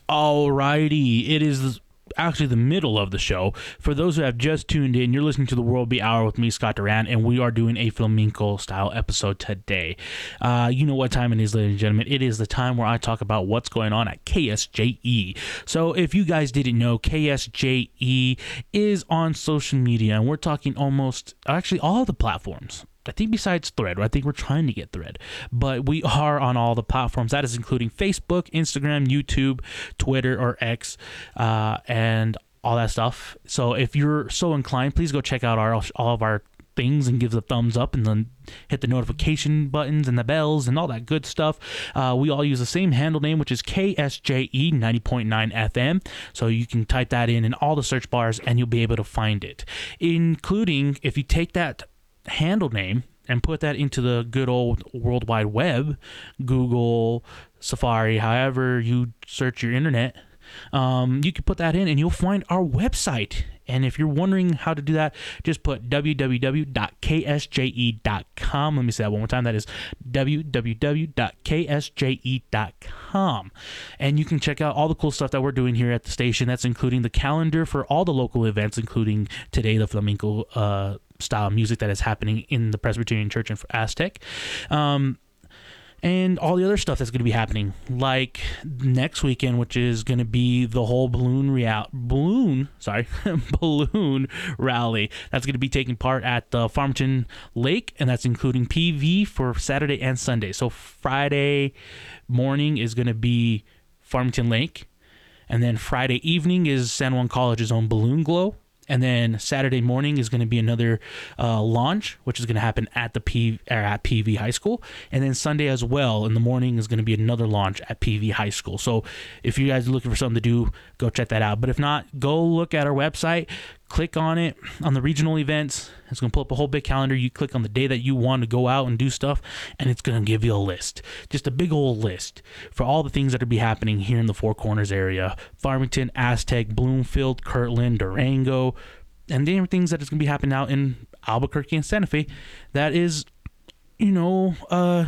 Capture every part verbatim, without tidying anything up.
Alrighty, it is actually the middle of the show. For those who have just tuned in, you're listening to the World Beat Hour with me, Scott Duran, and we are doing a flamenco style episode today. Uh, you know what time it is, ladies and gentlemen. It is the time where I talk about what's going on at K S J E. So if you guys didn't know, K S J E is on social media, and we're talking almost, actually all of the platforms. I think besides Thread, I think we're trying to get Thread, but we are on all the platforms. That is including Facebook, Instagram, YouTube, Twitter, or X, uh, and all that stuff. So if you're so inclined, please go check out our all of our things and give the thumbs up and then hit the notification buttons and the bells and all that good stuff. Uh, we all use the same handle name, which is K S J E ninety point nine F M. So you can type that in in all the search bars and you'll be able to find it, including if you take that handle name and put that into the good old World Wide Web, Google, Safari, however you search your internet, um, you can put that in and you'll find our website. And if you're wondering how to do that, just put w w w dot k s j e dot com. Let me say that one more time. That is w w w dot k s j e dot com. And you can check out all the cool stuff that we're doing here at the station. That's including the calendar for all the local events, including today, the flamenco uh, style music that is happening in the Presbyterian Church in Aztec. Um, and all the other stuff that's going to be happening, like next weekend, which is going to be the whole balloon real balloon, sorry, balloon rally. That's going to be taking part at the Farmington Lake, and that's including P V for Saturday and Sunday. So Friday morning is going to be Farmington Lake, and then Friday evening is San Juan College's own Balloon Glow. And then Saturday morning is going to be another uh, launch, which is going to happen at the P or at P V High School. And then Sunday as well in the morning is going to be another launch at P V High School. So if you guys are looking for something to do, go check that out. But if not, go look at our website. Click on it on the regional events. It's going to pull up a whole big calendar. You click on the day that you want to go out and do stuff, and it's going to give you a list. Just a big old list for all the things that will be happening here in the Four Corners area. Farmington, Aztec, Bloomfield, Kirtland, Durango, and the things that is going to be happening out in Albuquerque and Santa Fe. That is, you know, uh,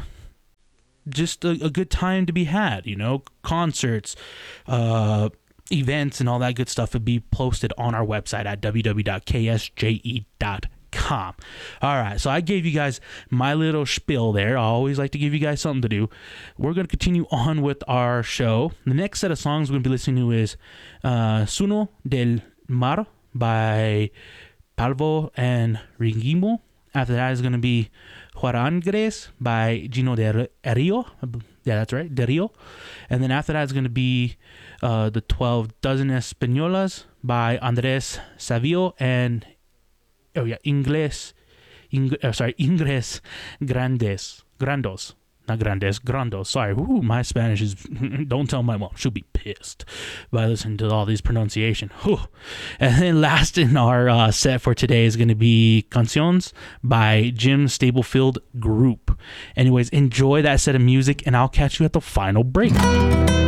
just a, a good time to be had. You know, concerts, uh, events and all that good stuff would be posted on our website at w w w dot k s j e dot com. All right, so I gave you guys my little spiel there. I always like to give you guys something to do. We're going to continue on with our show. The next set of songs we're going to be listening to is uh, Suno del Mar by Palvo and Ringimo. After that is going to be Juarangres by Gino de Rio. Yeah, that's right, de Rio. And then after that is going to be uh, the twelve Dozen Españolas by Andres Savio and oh yeah, Ingles, Ing, uh, sorry, Ingres Grandes, Grandos, not Grandes, Grandos. Sorry, ooh, my Spanish is. Don't tell my mom; she'll be pissed by listening to all these pronunciation. Whew. And then last in our uh, set for today is going to be Canciones by Jim Staplefield Group. Anyways, enjoy that set of music, and I'll catch you at the final break.